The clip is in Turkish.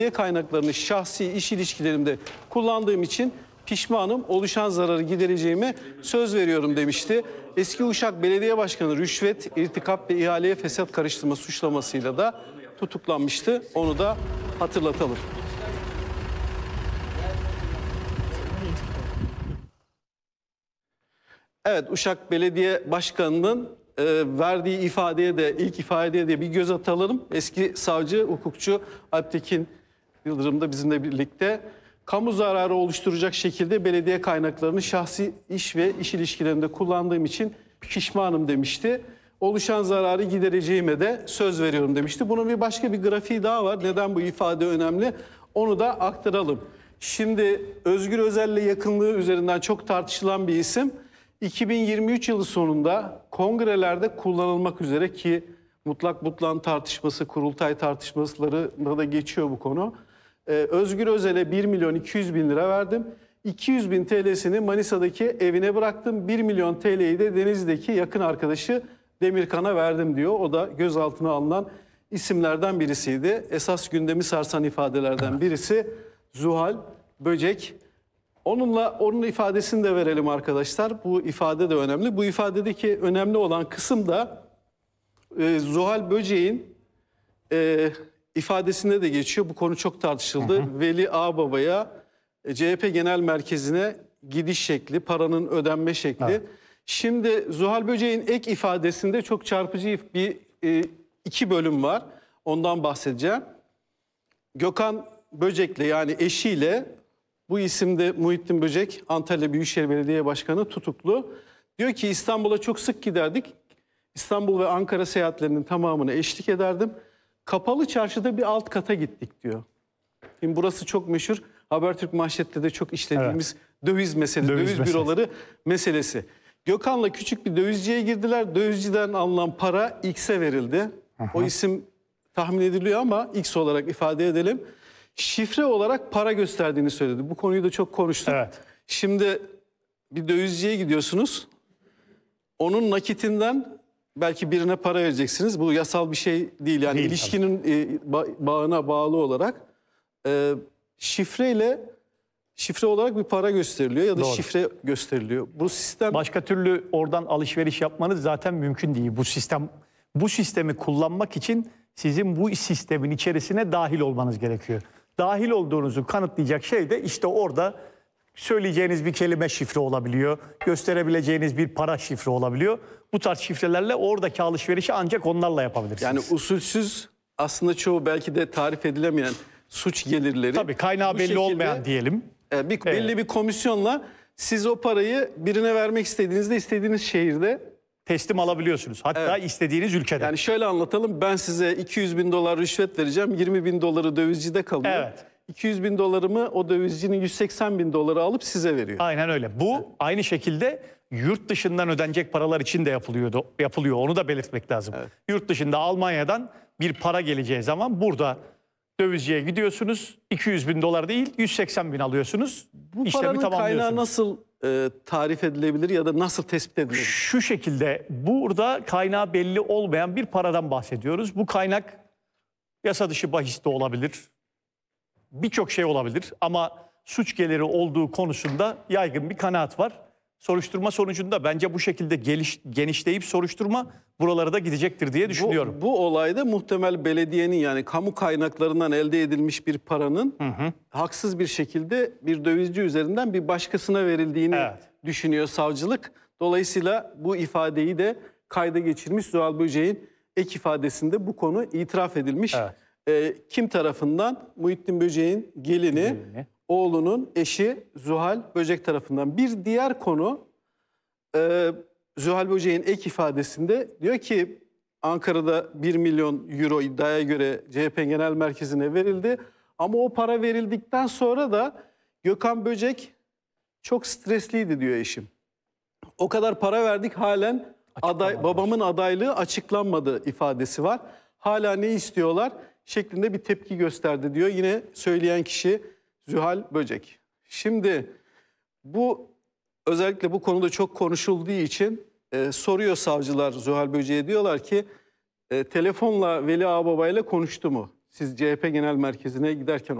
kaynaklarını şahsi iş ilişkilerimde kullandığım için pişmanım, oluşan zararı gidereceğime söz veriyorum demişti. Eski Uşak Belediye Başkanı rüşvet, irtikap ve ihaleye fesat karıştırma suçlamasıyla da tutuklanmıştı. Onu da hatırlatalım. Evet, Uşak Belediye Başkanı'nın verdiği ifadeye de, ilk ifadeye de bir göz atalım. Eski savcı, hukukçu Alptekin Yıldırım da bizimle birlikte. Kamu zararı oluşturacak şekilde belediye kaynaklarını şahsi iş ve iş ilişkilerinde kullandığım için pişmanım demişti. Oluşan zararı gidereceğime de söz veriyorum demişti. Bunun bir başka bir grafiği daha var. Neden bu ifade önemli? Onu da aktaralım. Şimdi Özgür Özel'le yakınlığı üzerinden çok tartışılan bir isim. 2023 yılı sonunda kongrelerde kullanılmak üzere, ki mutlak butlan tartışması, kurultay tartışmalarında da geçiyor bu konu. Özgür Özel'e 1.200.000 lira verdim. 200.000 TL'sini Manisa'daki evine bıraktım. 1 milyon TL'yi de Denizli'deki yakın arkadaşı Demirkan'a verdim diyor. O da gözaltına alınan isimlerden birisiydi. Esas gündemi sarsan ifadelerden birisi Zuhal Böcek. Onun ifadesini de verelim arkadaşlar. Bu ifade de önemli. Bu ifadedeki önemli olan kısım da Zuhal Böcek'in ifadesinde de geçiyor. Bu konu çok tartışıldı. Veli Ağbaba'ya CHP Genel Merkezi'ne gidiş şekli, paranın ödenme şekli. Evet. Şimdi Zuhal Böcek'in ek ifadesinde çok çarpıcı iki bölüm var. Ondan bahsedeceğim. Gökhan Böcek'le, yani eşiyle, bu isimde Muhittin Böcek, Antalya Büyükşehir Belediye Başkanı, tutuklu. Diyor ki İstanbul'a çok sık giderdik. İstanbul ve Ankara seyahatlerinin tamamına eşlik ederdim. Kapalı Çarşı'da bir alt kata gittik diyor. Şimdi burası çok meşhur. Habertürk manşette de çok işlediğimiz döviz meselesi, döviz büroları meselesi. Gökhan'la küçük bir dövizciye girdiler. Dövizciden alınan para X'e verildi. O isim tahmin ediliyor ama X olarak ifade edelim. Şifre olarak para gösterdiğini söyledi. Bu konuyu da çok konuştuk. Evet. Şimdi bir dövizciye gidiyorsunuz. Onun nakitinden belki birine para vereceksiniz. Bu yasal bir şey değil. Yani ilişkinin bağına bağlı olarak şifre olarak bir para gösteriliyor ya da şifre gösteriliyor. Bu sistem, başka türlü oradan alışveriş yapmanız zaten mümkün değil. Bu sistemi kullanmak için sizin bu sistemin içerisine dahil olmanız gerekiyor. Dahil olduğunuzu kanıtlayacak şey de işte orada söyleyeceğiniz bir kelime şifre olabiliyor. Gösterebileceğiniz bir para şifre olabiliyor. Bu tarz şifrelerle oradaki alışverişi ancak onlarla yapabilirsiniz. Yani usulsüz, aslında çoğu belki de tarif edilemeyen suç gelirleri. Tabii kaynağı belli olmayan diyelim. Belli bir komisyonla siz o parayı birine vermek istediğinizde istediğiniz şehirde teslim alabiliyorsunuz. Hatta istediğiniz ülkede. Yani şöyle anlatalım. Ben size 200.000 dolar rüşvet vereceğim. 20.000 doları dövizcide kalıyor. Evet. 200.000 dolarımı o dövizcinin 180.000 doları alıp size veriyor. Aynen öyle. Bu aynı şekilde yurt dışından ödenecek paralar için de yapılıyor. Onu da belirtmek lazım. Evet. Yurt dışında Almanya'dan bir para geleceği zaman burada dövizciye gidiyorsunuz. 200.000 dolar değil 180.000 alıyorsunuz. Bu paranın kaynağı nasıl tarif edilebilir ya da nasıl tespit edilebilir? Şu şekilde, burada kaynağı belli olmayan bir paradan bahsediyoruz. Bu kaynak yasa dışı bahis de olabilir. Birçok şey olabilir ama suç geliri olduğu konusunda yaygın bir kanaat var. Soruşturma sonucunda bence bu şekilde genişleyip soruşturma buralara da gidecektir diye düşünüyorum. Bu olayda muhtemel belediyenin, yani kamu kaynaklarından elde edilmiş bir paranın haksız bir şekilde bir dövizci üzerinden bir başkasına verildiğini düşünüyor savcılık. Dolayısıyla bu ifadeyi de kayda geçirmiş. Zuhal Böcek'in ek ifadesinde bu konu itiraf edilmiş. Kim tarafından? Muhittin Böcek'in gelini. Oğlunun eşi Zuhal Böcek tarafından. Bir diğer konu, Zuhal Böcek'in ek ifadesinde diyor ki Ankara'da 1 milyon euro iddiaya göre CHP Genel Merkezi'ne verildi. Ama o para verildikten sonra da Gökhan Böcek çok stresliydi diyor eşim. O kadar para verdik, halen babamın adaylığı açıklanmadı ifadesi var. Hala ne istiyorlar şeklinde bir tepki gösterdi diyor. Yine söyleyen kişi Zuhal Böcek. Şimdi özellikle bu konuda çok konuşulduğu için soruyor savcılar Zuhal Böcek'e, diyorlar ki telefonla Veli Ağbaba ile konuştu mu? siz CHP Genel Merkezi'ne giderken